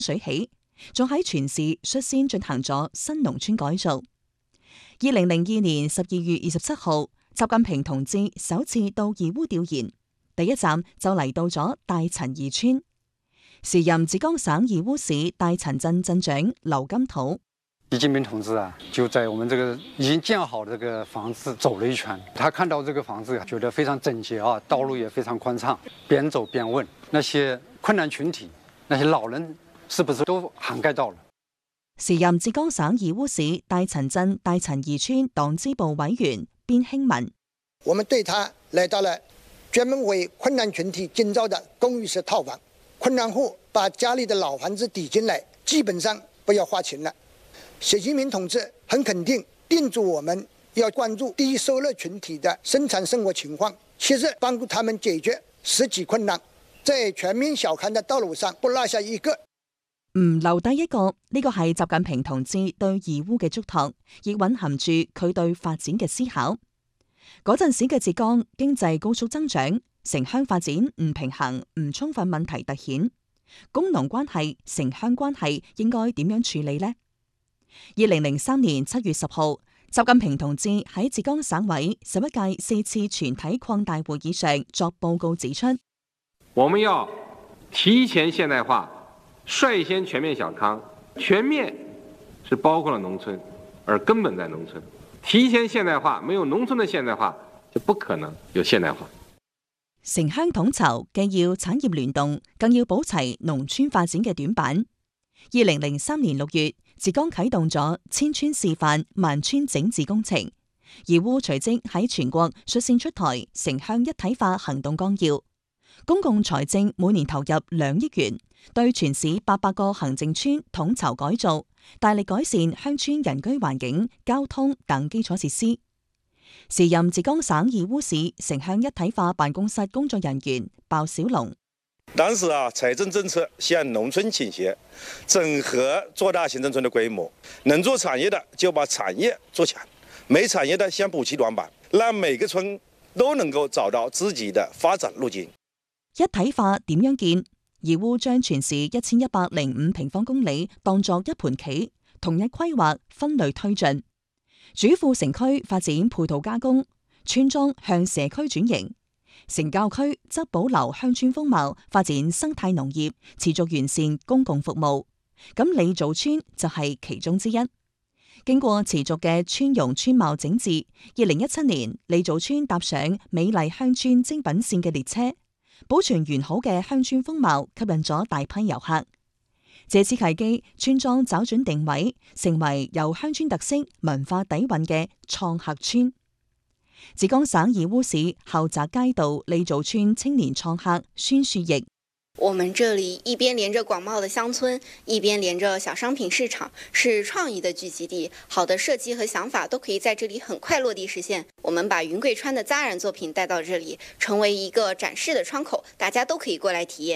水起，仲喺全市率先進行咗新農村改造。2002年12月27號，習近平同志首次到義烏調研，第一站就嚟到咗大陳二村。時任浙江省義烏市大陳鎮鎮長劉金土， 習近平同志就在我們這個已經建好的這個房子走了一圈，他看到這個房子覺得非常整潔道路也非常寬敞，邊走邊問那些困難群體，那些老人是不是都涵蓋到了？ 時任浙江省義烏市大陳鎮大陳二村黨支部委員邊興文， 我們對他來到了專門為困難群體建造的公寓式套房，困難戶把家裏的老房子抵進來，基本上不要花錢了。習近平同志很肯定叮囑我們要關注低收入群體的生產生活情況，切實幫助他們解決實際困難，在全面小康的道路上不落下一個。 唔留低一個，呢個係習近平同志對義烏嘅囑託，亦蘊含住佢對發展嘅思考。嗰陣時嘅浙江經濟高速增長，城鄉發展唔平衡、唔充分問題突顯，工農關係、城鄉關係應該點樣處理呢？2003年7月10號，習近平同志喺浙江省委11屆4次全體擴大會議上作報告指出， 我們要提前現代化，率先全面小康。全面是包括了農村，而根本在農村。提前現代化，沒有農村的現代化，就不可能有現代化。 城鄉統籌既要產業聯動，更要補齊農村發展嘅短板。2003年6月，浙江啟動咗千村示範、萬村整治工程，義烏隨即喺全國率先出台城鄉一體化行動綱要，公共財政每年投入2億元，對全市800個行政村統籌改造，大力改善鄉村人居環境、交通等基礎設施。時任浙江省義烏市城鄉一體化辦公室工作人員鮑小龍， 當時財政政策向農村傾斜，整合做大行政村的規模，能做產業的就把產業做強，沒產業的先補齊短板，讓每個村都能夠找到自己的發展路徑。 一體化點樣建？義烏將全市1105平方公里當作一盤棋，統一規劃，分類推進。主副城區發展配套加工，村莊向社區轉型，城郊區則保留鄉村風貌，發展生態農業，持續完善公共服務。咁李祖村就係其中之一。經過持續嘅村容村貌整治，2017年李祖村踏上美麗鄉村精品線嘅列車，保存完好嘅鄉村風貌，吸引咗大批遊客。借此契機，村莊找準定位，成為由鄉村特色文化底蘊嘅創客村。浙江省義烏市後澤街道李祖村青年創客孫樹奕， 我們這裡一邊連着廣袤的鄉村，一邊連着小商品市場，是創意的聚集地。好的設計和想法都可以在這裡很快落地實現。我們把雲貴川的紮染作品帶到這裡，成為一個展示的窗口，大家都可以過來體驗。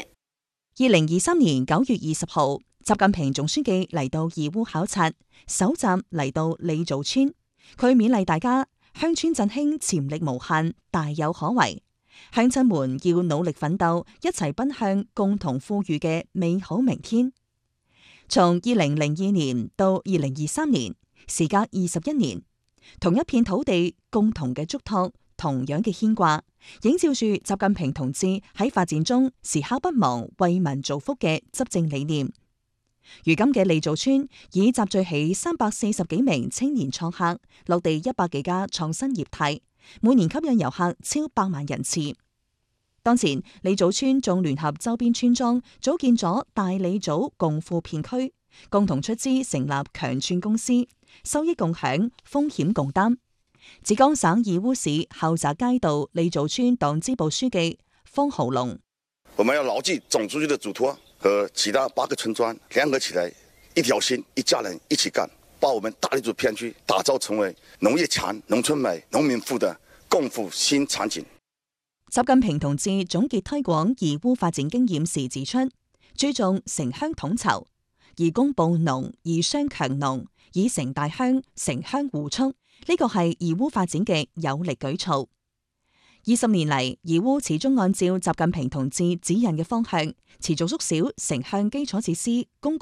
2023年9月20號，習近平總書記嚟到義烏考察，首站嚟到李祖村，佢勉勵大家鄉村振興潛力無限，大有可為。鄉親們要努力奮鬥，一齊奔向共同富裕嘅美好明天。從2002年到2023年，時隔21年，同一片土地，共同嘅囑託，同樣嘅牽掛，映照住習近平同志喺發展中時刻不忘為民造福嘅執政理念。如今嘅李祖村已集聚起340幾名青年創客，落地100幾家創新業態，每年吸引遊客超100萬人次。當前李祖村仲聯合周邊村莊組建咗大李祖共富片區，共同出資成立強串公司，收益共享，風險共擔。浙江省義烏市後澤街道李祖村黨支部書記方豪龍， 我們要牢記總書記的囑託，和其他8個村莊聯合起來，一條心，一家人，一起幹，把我們大李祖片區打造成為農業強、農村美、農民富的共富新場景。 習近平同志總結推廣義烏發展經驗時指出，注重城鄉統籌，以工務農，以商強農，以城大鄉，城鄉互促，呢個係義烏發展嘅有力舉措。20年嚟，義烏始終按照習近平同志指引嘅方向，持續縮小城鄉基礎設施公共